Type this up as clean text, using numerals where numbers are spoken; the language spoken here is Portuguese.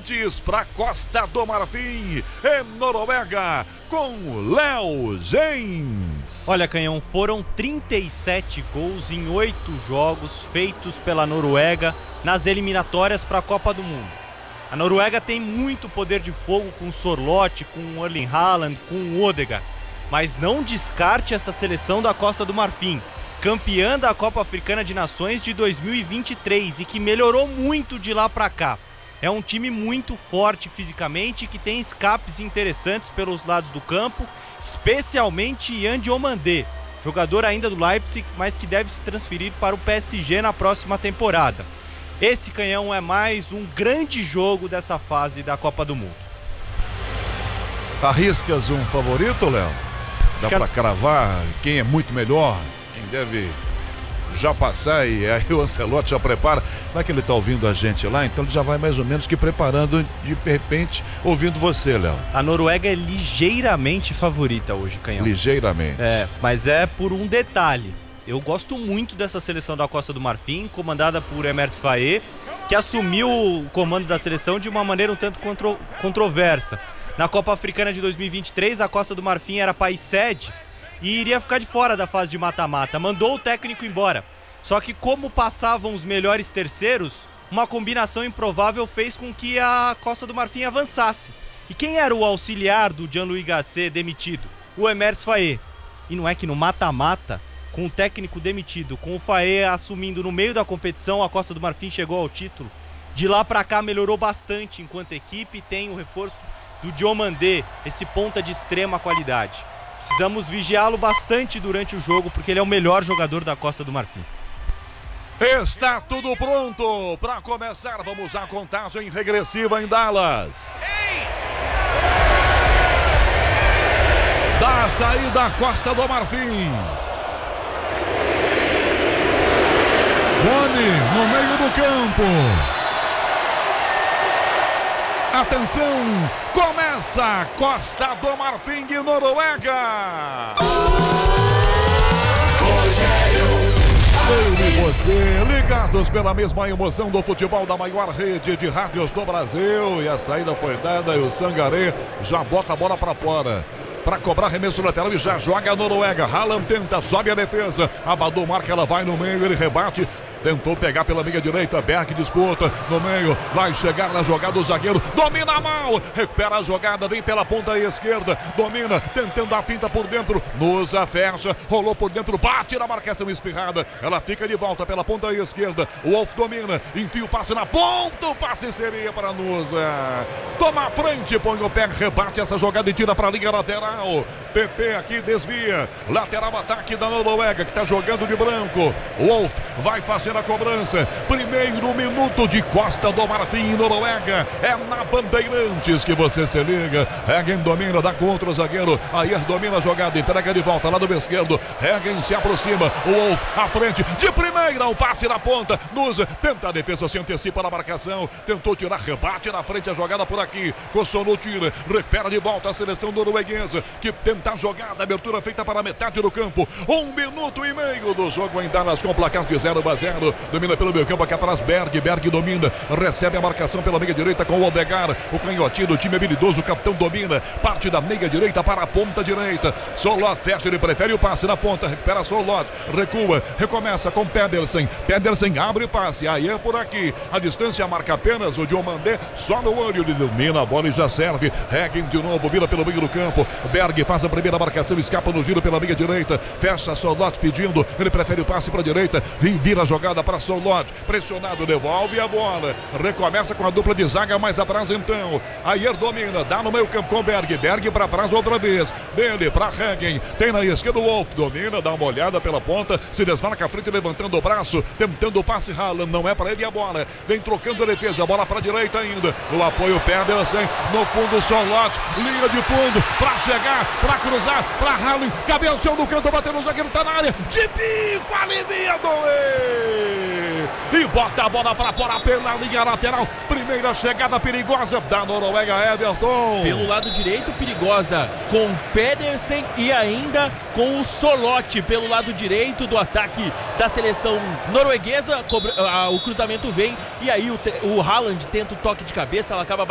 Bandeirantes para Costa do Marfim, em Noruega, com Léo Gens. Olha, Canhão, foram 37 gols em 8 jogos feitos pela Noruega nas eliminatórias para a Copa do Mundo. A Noruega tem muito poder de fogo com o Sorloth, com o Erling Haaland, com o Odegaard, mas não descarte essa seleção da Costa do Marfim, campeã da Copa Africana de Nações de 2023 e que melhorou muito de lá para cá. É um time muito forte fisicamente, que tem escapes interessantes pelos lados do campo, especialmente Yan Diomandé, jogador ainda do Leipzig, mas que deve se transferir para o PSG na próxima temporada. Esse, Canhão, é mais um grande jogo dessa fase da Copa do Mundo. Arriscas um favorito, Léo? Dá para cravar quem é muito melhor, quem deve já passar, e aí o Ancelotti já prepara. Não é que ele tá ouvindo a gente lá, então ele já vai mais ou menos que preparando, de repente, ouvindo você, Léo. A Noruega é ligeiramente favorita hoje, Canhão. Ligeiramente. Mas é por um detalhe. Eu gosto muito dessa seleção da Costa do Marfim, comandada por Emers Faé, que assumiu o comando da seleção de uma maneira um tanto controversa. Na Copa Africana de 2023, a Costa do Marfim era país sede e iria ficar de fora da fase de mata-mata. Mandou o técnico embora. Só que como passavam os melhores terceiros, uma combinação improvável fez com que a Costa do Marfim avançasse. E quem era o auxiliar do Jean-Louis Gasset demitido? O Emers Faé. E não é que no mata-mata, com o técnico demitido, com o Faé assumindo no meio da competição, a Costa do Marfim chegou ao título. De lá pra cá melhorou bastante enquanto equipe, tem o reforço do Diomandé, esse ponta de extrema qualidade. Precisamos vigiá-lo bastante durante o jogo, porque ele é o melhor jogador da Costa do Marfim. Está tudo pronto para começar. Vamos à contagem regressiva em Dallas. Da saída Costa do Marfim. Rony no meio do campo. Atenção, começa Costa do Marfim e Noruega. Eu e você, ligados pela mesma emoção do futebol da maior rede de rádios do Brasil. E a saída foi dada e o Sangaré já bota a bola para fora. Para cobrar arremesso lateral e já joga a Noruega. Haaland tenta, sobe a defesa. Abadou marca, ela vai no meio, ele rebate. Tentou pegar pela meia direita, Berg disputa no meio, vai chegar na jogada o zagueiro, domina mal, recupera a jogada, vem pela ponta esquerda, domina, tentando a finta por dentro, Nusa fecha, rolou por dentro, bate na marcação espirrada, ela fica de volta pela ponta esquerda, o Wolf domina, enfia o passe na ponta, o passe seria para Nusa, toma a frente, põe o pé, rebate essa jogada e tira para a linha lateral, PP aqui desvia, lateral ataque da Noruega que está jogando de branco, o Wolf vai fazer a cobrança, primeiro minuto de Costa do Marfim, Noruega, é na Bandeirantes que você se liga. Hagen domina, dá contra o zagueiro, Ayer domina a jogada, entrega de volta lá do esquerdo, Hagen se aproxima, o Wolf à frente, de primeira, o passe na ponta, Nusa tenta a defesa, se antecipa na marcação, tentou tirar, rebate na frente, a jogada por aqui, Kosono tira, recupera de volta a seleção norueguesa, que tenta a jogada, abertura feita para a metade do campo, 1 minuto e meio do jogo em Dallas, com o placar de 0-0, domina pelo meio campo aqui atrás, Berg domina, recebe a marcação pela meia direita com o Odegaard, o canhotinho do time habilidoso, o capitão domina, parte da meia direita para a ponta direita, Sorloth fecha, ele prefere o passe na ponta, recupera Sorloth, recua, recomeça com Pedersen abre o passe, aí é por aqui, a distância marca apenas o Diomandé, só no olho, ele domina a bola e já serve, Hagen de novo, vira pelo meio do campo, Berg faz a primeira marcação, escapa no giro pela meia direita, fecha Sorloth pedindo, ele prefere o passe para a direita, e vira a jogada para Sorloth, pressionado, devolve a bola, recomeça com a dupla de zaga mais atrás então, Ayer domina, dá no meio campo com Berg para trás outra vez, dele para Hagen, tem na esquerda o Wolf, domina, dá uma olhada pela ponta, se desmarca a frente levantando o braço, tentando o passe, Haaland, não é para ele a bola, vem trocando a defesa, a bola para a direita ainda, o apoio Pedersen, no fundo Sorloth, linha de fundo, para chegar, para cruzar, para Haaland, cabeceou no canto, bateu no zagueiro, tá na área, de bico, alivia e bota a bola para fora pela linha lateral, primeira chegada perigosa da Noruega, Everton. Pelo lado direito, perigosa com Pedersen e ainda com o Sorloth pelo lado direito do ataque da seleção norueguesa, o cruzamento vem e aí o Haaland tenta o toque de cabeça, ela acaba